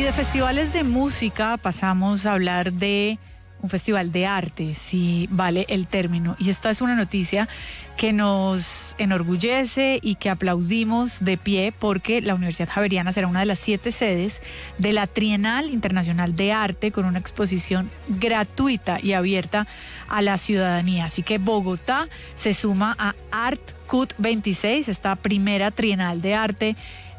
de festivales de música pasamos a hablar de un festival de arte, si vale el término. Y esta es una noticia que nos enorgullece y que aplaudimos de pie porque la Universidad Javeriana será una de las 7 sedes de la Trienal Internacional de Arte con una exposición gratuita y abierta a la ciudadanía. Así que Bogotá se suma a Art CUT 26, esta primera Trienal de Arte,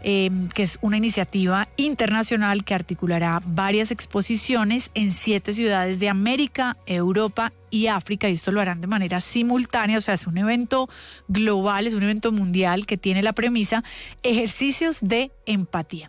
que es una iniciativa internacional que articulará varias exposiciones en 7 ciudades de América, Europa y África, y esto lo harán de manera simultánea. O sea, es un evento global, es un evento mundial que tiene la premisa ejercicios de empatía.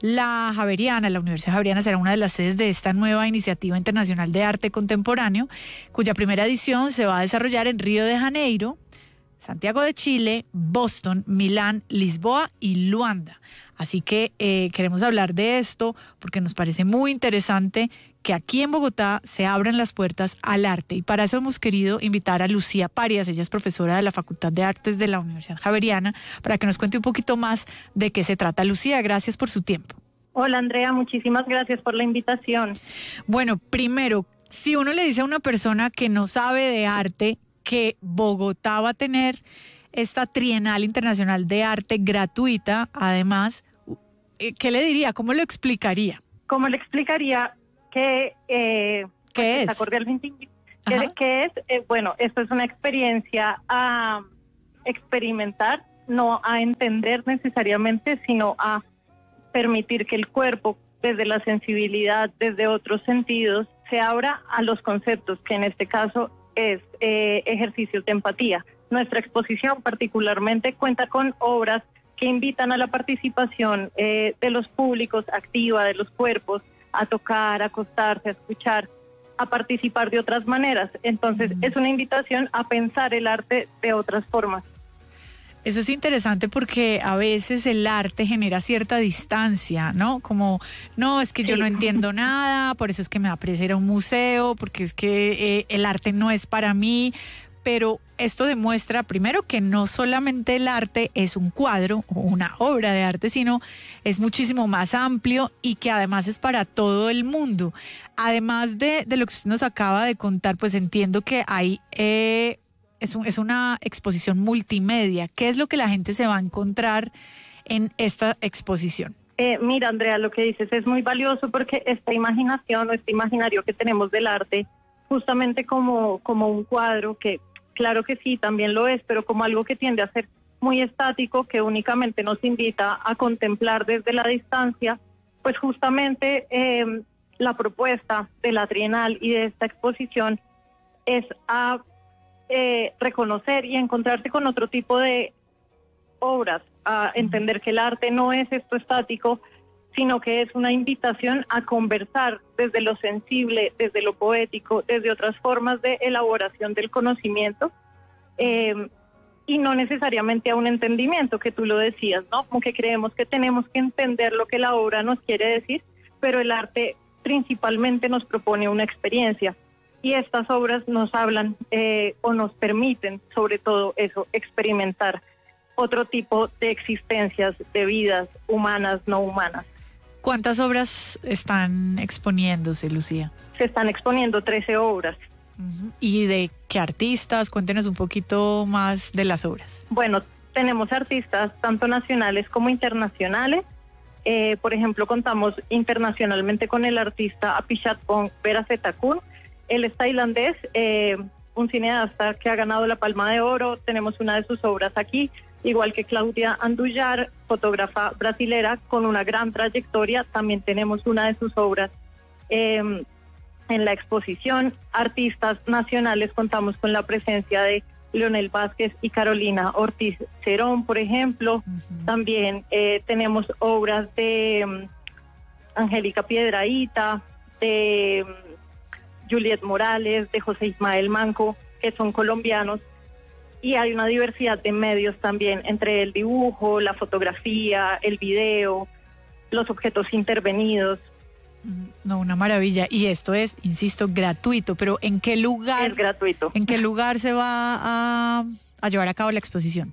La Javeriana, la Universidad Javeriana, será una de las sedes de esta nueva iniciativa internacional de arte contemporáneo, cuya primera edición se va a desarrollar en Río de Janeiro, Santiago de Chile, Boston, Milán, Lisboa y Luanda. Así que queremos hablar de esto porque nos parece muy interesante que aquí en Bogotá se abran las puertas al arte, y para eso hemos querido invitar a Lucía Parias. Ella es profesora de la Facultad de Artes de la Universidad Javeriana, para que nos cuente un poquito más de qué se trata. Lucía, gracias por su tiempo. Hola Andrea, muchísimas gracias por la invitación. Bueno, primero, si uno le dice a una persona que no sabe de arte que Bogotá va a tener esta Trienal Internacional de Arte gratuita, además, ¿qué le diría? ¿Cómo lo explicaría? ¿Cómo le explicaría que ¿Qué es? está cordialmente ¿Qué es? Bueno, esto es una experiencia a experimentar, no a entender necesariamente, sino a permitir que el cuerpo, desde la sensibilidad, desde otros sentidos, se abra a los conceptos, que en este caso es ejercicios de empatía. Nuestra exposición particularmente cuenta con obras que invitan a la participación de los públicos activa, de los cuerpos, a tocar, a acostarse, a escuchar, a participar de otras maneras. Entonces es una invitación a pensar el arte de otras formas. Eso es interesante porque a veces el arte genera cierta distancia, ¿no? Como, no, es que yo no entiendo nada, por eso es que me da pereza ir a un museo, porque es que el arte no es para mí. Pero esto demuestra, primero, que no solamente el arte es un cuadro o una obra de arte, sino es muchísimo más amplio y que además es para todo el mundo. Además de lo que usted nos acaba de contar, pues entiendo que hay... Es una exposición multimedia. ¿Qué es lo que la gente se va a encontrar en esta exposición? Mira, Andrea, lo que dices es muy valioso porque esta imaginación o este imaginario que tenemos del arte, justamente como un cuadro, que claro que sí, también lo es, pero como algo que tiende a ser muy estático, que únicamente nos invita a contemplar desde la distancia, pues justamente la propuesta de la Trienal y de esta exposición es a reconocer y encontrarse con otro tipo de obras, a entender que el arte no es esto estático, sino que es una invitación a conversar desde lo sensible, desde lo poético, desde otras formas de elaboración del conocimiento, y no necesariamente a un entendimiento, que tú lo decías, ¿no? Como que creemos que tenemos que entender lo que la obra nos quiere decir, pero el arte principalmente nos propone una experiencia. Y estas obras nos hablan o nos permiten, sobre todo eso, experimentar otro tipo de existencias, de vidas humanas, no humanas. ¿Cuántas obras están exponiéndose, Lucía? Se están exponiendo 13 obras. ¿Y de qué artistas? Cuéntenos un poquito más de las obras. Bueno, tenemos artistas tanto nacionales como internacionales. Por ejemplo, contamos internacionalmente con el artista Apichatpong Weerasethakul. Él es tailandés, un cineasta que ha ganado la Palma de Oro. Tenemos una de sus obras aquí, igual que Claudia Andullar, fotógrafa brasilera con una gran trayectoria. También tenemos una de sus obras en la exposición. Artistas nacionales, contamos con la presencia de Leonel Vázquez y Carolina Ortiz Cerón, por ejemplo. También tenemos obras de Angélica Piedrahíta, de Juliet Morales, de José Ismael Manco, que son colombianos, y hay una diversidad de medios también, entre el dibujo, la fotografía, el video, los objetos intervenidos. No, una maravilla. Y esto es, insisto, gratuito, pero ¿en qué lugar? Es gratuito. ¿En qué lugar se va a llevar a cabo la exposición?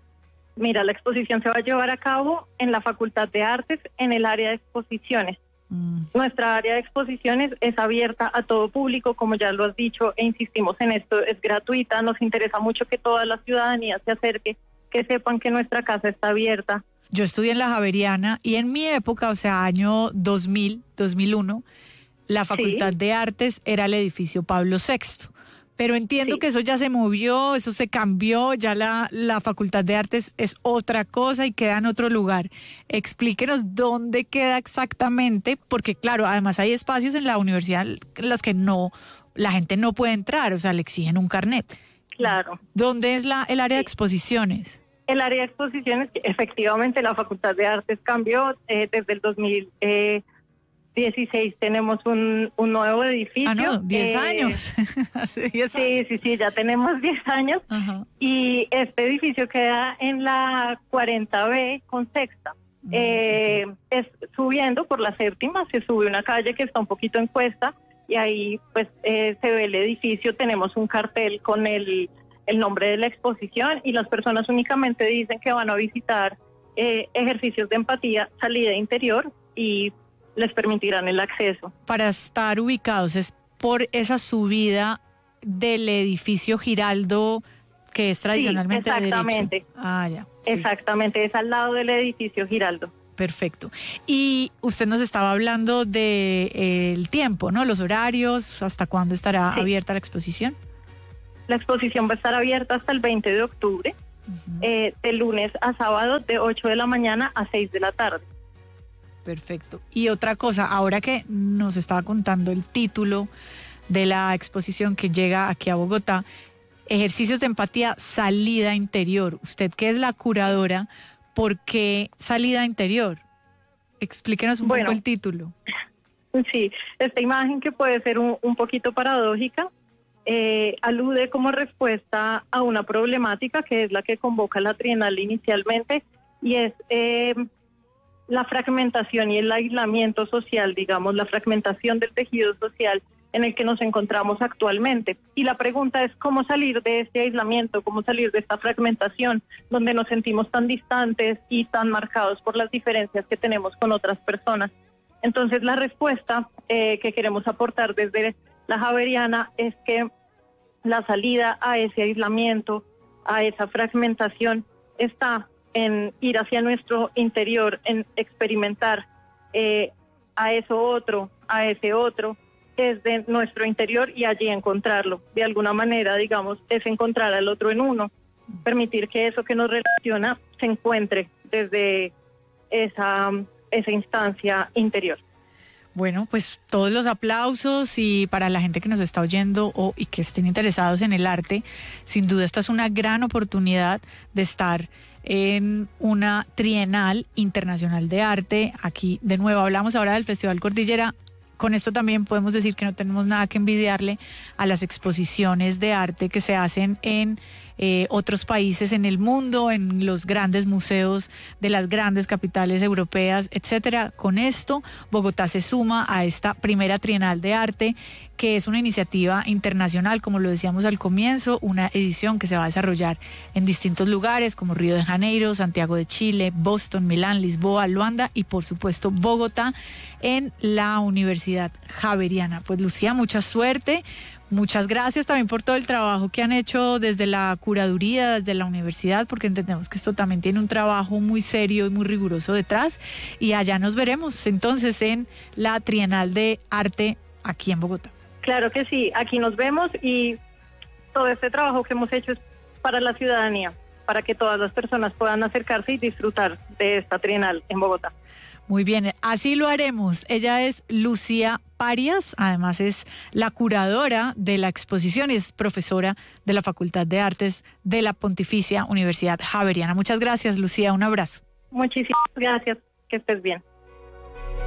Mira, la exposición se va a llevar a cabo en la Facultad de Artes, en el área de exposiciones. Nuestra área de exposiciones es abierta a todo público, como ya lo has dicho, e insistimos en esto, es gratuita. Nos interesa mucho que toda la ciudadanía se acerque, que sepan que nuestra casa está abierta. Yo estudié en la Javeriana y en mi época, o sea, año 2000, 2001, la Facultad de Artes era el edificio Pablo VI. Pero entiendo que eso ya se movió, eso se cambió, ya la Facultad de Artes es otra cosa y queda en otro lugar. Explíquenos dónde queda exactamente, porque claro, además hay espacios en la universidad en los que la gente no puede entrar, o sea, le exigen un carnet. Claro. ¿Dónde es el área de exposiciones? El área de exposiciones, efectivamente, la Facultad de Artes cambió desde el 2016. Tenemos un nuevo edificio. Ah, no, 10 años. Hace 10 años. Sí, ya tenemos 10 años. Ajá. Y este edificio queda en la 40B con Sexta. Es subiendo por la Séptima, se sube una calle que está un poquito en cuesta y ahí pues se ve el edificio. Tenemos un cartel con el nombre de la exposición y las personas únicamente dicen que van a visitar ejercicios de empatía, salida interior, y les permitirán el acceso. Para estar ubicados, ¿es por esa subida del edificio Giraldo que es tradicionalmente sí, exactamente. De derecho? Ah, ya. Sí. Exactamente, es al lado del edificio Giraldo. Perfecto. Y usted nos estaba hablando del tiempo, ¿no? Los horarios, ¿hasta cuándo estará abierta la exposición? La exposición va a estar abierta hasta el 20 de octubre, de lunes a sábado, de 8 de la mañana a 6 de la tarde. Perfecto. Y otra cosa, ahora que nos estaba contando el título de la exposición que llega aquí a Bogotá, Ejercicios de Empatía, Salida Interior. Usted que es la curadora, ¿por qué salida interior? Explíquenos un poco el título. Sí, esta imagen que puede ser un poquito paradójica, alude como respuesta a una problemática que es la que convoca la Trienal inicialmente, y es la fragmentación y el aislamiento social, digamos, la fragmentación del tejido social en el que nos encontramos actualmente. Y la pregunta es cómo salir de este aislamiento, cómo salir de esta fragmentación, donde nos sentimos tan distantes y tan marcados por las diferencias que tenemos con otras personas. Entonces, la respuesta que queremos aportar desde la Javeriana es que la salida a ese aislamiento, a esa fragmentación, está en ir hacia nuestro interior, en experimentar a eso otro, a ese otro, desde nuestro interior y allí encontrarlo. De alguna manera, digamos, es encontrar al otro en uno, permitir que eso que nos relaciona se encuentre desde esa instancia interior. Bueno, pues todos los aplausos, y para la gente que nos está oyendo y que estén interesados en el arte, sin duda esta es una gran oportunidad de estar en una Trienal Internacional de Arte. Aquí de nuevo hablamos ahora del Festival Cordillera. Con esto también podemos decir que no tenemos nada que envidiarle a las exposiciones de arte que se hacen en otros países en el mundo, en los grandes museos de las grandes capitales europeas, etcétera. Con esto, Bogotá se suma a esta primera Trienal de Arte, que es una iniciativa internacional, como lo decíamos al comienzo, una edición que se va a desarrollar en distintos lugares como Río de Janeiro, Santiago de Chile, Boston, Milán, Lisboa, Luanda y por supuesto Bogotá, en la Universidad Javeriana. Pues Lucía, mucha suerte. Muchas gracias también por todo el trabajo que han hecho desde la curaduría, desde la universidad, porque entendemos que esto también tiene un trabajo muy serio y muy riguroso detrás. Y allá nos veremos entonces en la Trienal de Arte aquí en Bogotá. Claro que sí, aquí nos vemos, y todo este trabajo que hemos hecho es para la ciudadanía, para que todas las personas puedan acercarse y disfrutar de esta Trienal en Bogotá. Muy bien, así lo haremos. Ella es Lucía Parias, además es la curadora de la exposición y es profesora de la Facultad de Artes de la Pontificia Universidad Javeriana. Muchas gracias, Lucía, un abrazo. Muchísimas gracias, que estés bien.